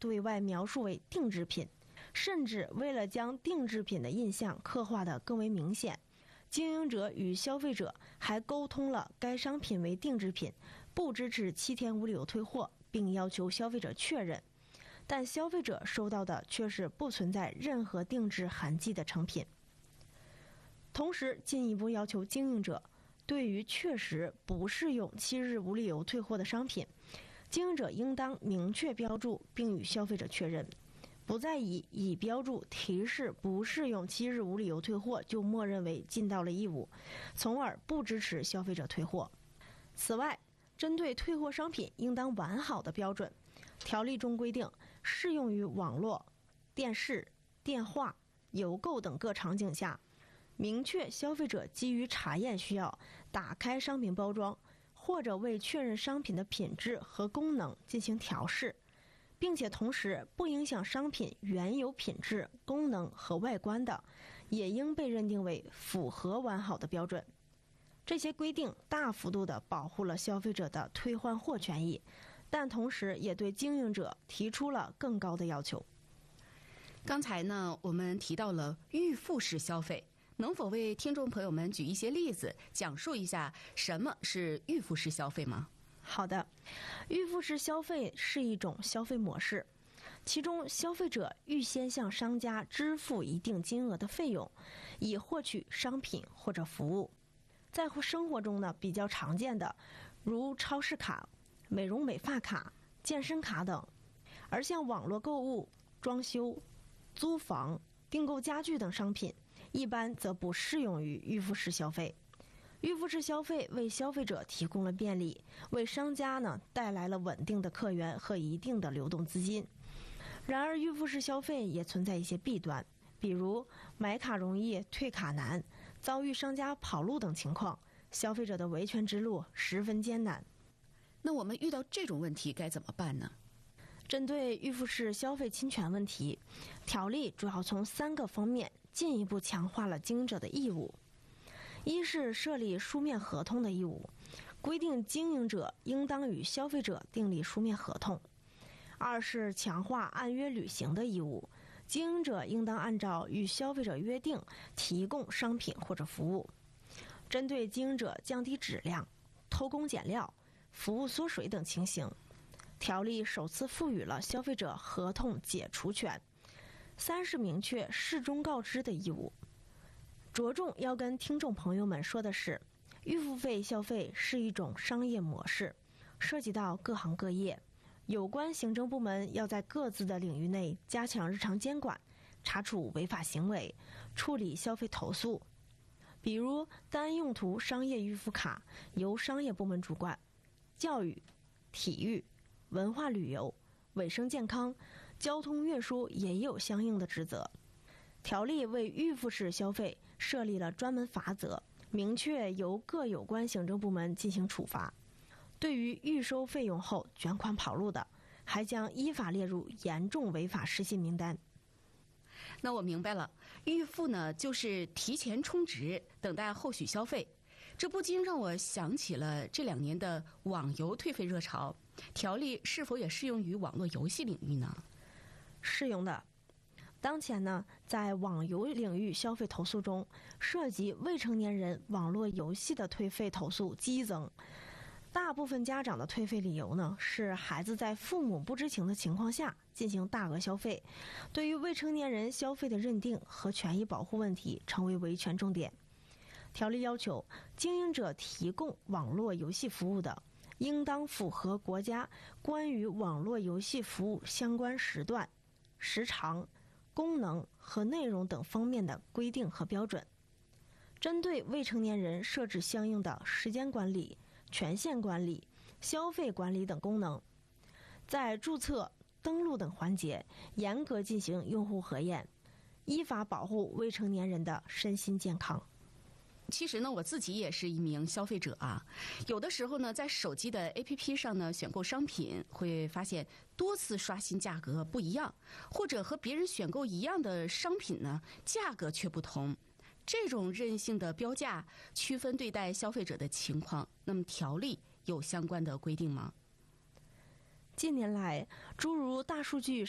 对外描述为定制品，甚至为了将定制品的印象刻画得更为明显，经营者与消费者还沟通了该商品为定制品，不支持7天无理由退货，并要求消费者确认。但消费者收到的却是不存在任何定制痕迹的成品。同时，进一步要求经营者对于确实不适用7日无理由退货的商品，经营者应当明确标注并与消费者确认，不再以标注提示不适用7日无理由退货就默认为尽到了义务，从而不支持消费者退货。此外，针对退货商品应当完好的标准，条例中规定适用于网络、电视、电话、邮购等各场景下，明确消费者基于查验需要打开商品包装，或者为确认商品的品质和功能进行调试，并且同时不影响商品原有品质、功能和外观的，也应被认定为符合完好的标准。这些规定大幅度地保护了消费者的退换货权益，但同时也对经营者提出了更高的要求。 刚才呢，我们提到了预付式消费，能否为听众朋友们举一些例子，讲述一下什么是预付式消费吗？ 好的，预付式消费是一种消费模式，其中消费者预先向商家支付一定金额的费用，以获取商品或者服务。在生活中呢，比较常见的如超市卡、美容美发卡、健身卡等，而像网络购物、装修、租房、订购家具等商品，一般则不适用于预付式消费。预付式消费为消费者提供了便利，为商家呢带来了稳定的客源和一定的流动资金。然而，预付式消费也存在一些弊端，比如买卡容易退卡难，遭遇商家跑路等情况，消费者的维权之路十分艰难。 那我们遇到这种问题该怎么办呢？ 针对预付式消费侵权问题，条例主要从3个方面进一步强化了经营者的义务。一是设立书面合同的义务，规定经营者应当与消费者订立书面合同。二是强化按约履行的义务，经营者应当按照与消费者约定提供商品或者服务。针对经营者降低质量、偷工减料、服务缩水等情形，条例首次赋予了消费者合同解除权。三是明确事中告知的义务。着重要跟听众朋友们说的是，预付费消费是一种商业模式，涉及到各行各业，有关行政部门要在各自的领域内加强日常监管，查处违法行为，处理消费投诉。比如单用途商业预付卡由商业部门主管，教育、体育、文化旅游、卫生健康、交通运输也有相应的职责。条例为预付式消费设立了专门法则，明确由各有关行政部门进行处罚。对于预收费用后卷款跑路的，还将依法列入严重违法失信名单。 那我明白了，预付呢就是提前充值，等待后续消费。这不禁让我想起了这2年的网游退费热潮，条例是否也适用于网络游戏领域呢？ 适用的。当前呢，在网游领域消费投诉中，涉及未成年人网络游戏的退费投诉激增。大部分家长的退费理由呢，是孩子在父母不知情的情况下进行大额消费，对于未成年人消费的认定和权益保护问题成为维权重点。条例要求，经营者提供网络游戏服务的，应当符合国家关于网络游戏服务相关时段、时长、功能和内容等方面的规定和标准。针对未成年人设置相应的时间管理、权限管理、消费管理等功能，在注册、登录等环节严格进行用户核验，依法保护未成年人的身心健康。 其实呢，我自己也是一名消费者啊。有的时候呢，在手机的 APP 上呢，选购商品会发现多次刷新价格不一样，或者和别人选购一样的商品呢，价格却不同。这种任性的标价、区分对待消费者的情况，那么条例有相关的规定吗？ 近年来，诸如大数据